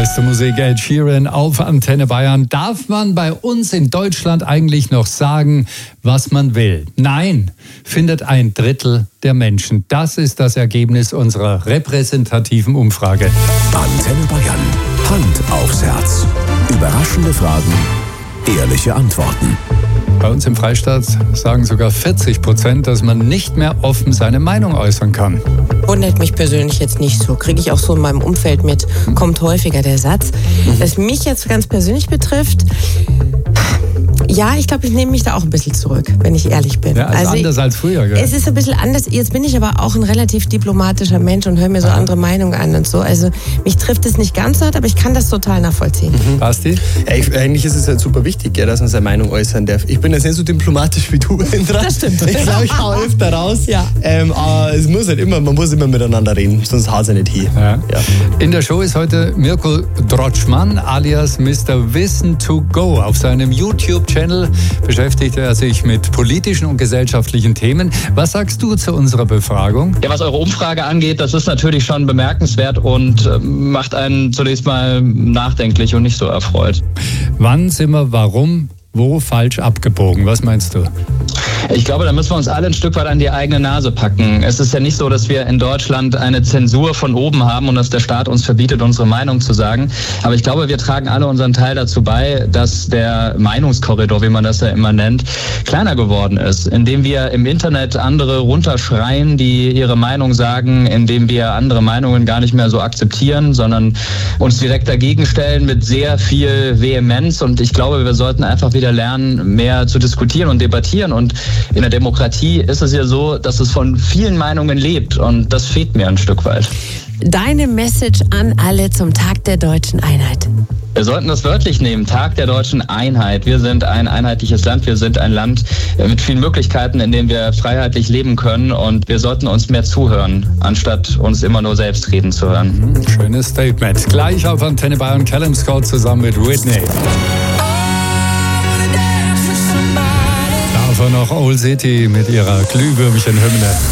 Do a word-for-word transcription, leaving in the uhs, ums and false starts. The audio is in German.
Neueste Musik, Ed Sheeran auf Antenne Bayern. Darf man bei uns in Deutschland eigentlich noch sagen, was man will? Nein, findet ein Drittel der Menschen. Das ist das Ergebnis unserer repräsentativen Umfrage. Antenne Bayern. Hand aufs Herz. Überraschende Fragen, ehrliche Antworten. Bei uns im Freistaat sagen sogar vierzig Prozent, dass man nicht mehr offen seine Meinung äußern kann. Wundert mich persönlich jetzt nicht so. Kriege ich auch so in meinem Umfeld mit. Kommt häufiger der Satz. Was mich jetzt ganz persönlich betrifft, ja, ich glaube, ich nehme mich da auch ein bisschen zurück, wenn ich ehrlich bin. Ja, also, also anders ich, als früher, gell? Es ist ein bisschen anders. Jetzt bin ich aber auch ein relativ diplomatischer Mensch und höre mir so ja. andere Meinungen an und so. Also mich trifft es nicht ganz hart, aber ich kann das total nachvollziehen. Mhm. Basti? Ja, ich, eigentlich ist es halt super wichtig, ja, dass man seine Meinung äußern darf. Ich bin jetzt nicht so diplomatisch wie du, Indra. Das stimmt. Ich glaube, ich hau öfter raus. Ja. Ähm, aber es muss halt immer, man muss immer miteinander reden, sonst haut es ja nicht hin. Ja. Ja. In der Show ist heute Mirko Drotschmann alias Mister Wissen to Go. Auf seinem YouTube-Channel beschäftigt er sich mit politischen und gesellschaftlichen Themen. Was sagst du zu unserer Befragung? Ja, was eure Umfrage angeht, das ist natürlich schon bemerkenswert und äh, macht einen zunächst mal nachdenklich und nicht so erfreut. Wann sind wir, warum, wo falsch abgebogen? Was meinst du? Ich glaube, da müssen wir uns alle ein Stück weit an die eigene Nase packen. Es ist ja nicht so, dass wir in Deutschland eine Zensur von oben haben und dass der Staat uns verbietet, unsere Meinung zu sagen. Aber ich glaube, wir tragen alle unseren Teil dazu bei, dass der Meinungskorridor, wie man das ja immer nennt, kleiner geworden ist. Indem wir im Internet andere runterschreien, die ihre Meinung sagen, indem wir andere Meinungen gar nicht mehr so akzeptieren, sondern uns direkt dagegen stellen mit sehr viel Vehemenz. Und ich glaube, wir sollten einfach wieder lernen, mehr zu diskutieren und debattieren. Und in der Demokratie ist es ja so, dass es von vielen Meinungen lebt und das fehlt mir ein Stück weit. Deine Message an alle zum Tag der deutschen Einheit. Wir sollten das wörtlich nehmen, Tag der deutschen Einheit. Wir sind ein einheitliches Land, wir sind ein Land mit vielen Möglichkeiten, in dem wir freiheitlich leben können und wir sollten uns mehr zuhören, anstatt uns immer nur selbst reden zu hören. Schönes Statement. Gleich auf Antenne Bayern, Callum Scott zusammen mit Whitney. Davon noch Old City mit ihrer Glühwürmchen-Hymne.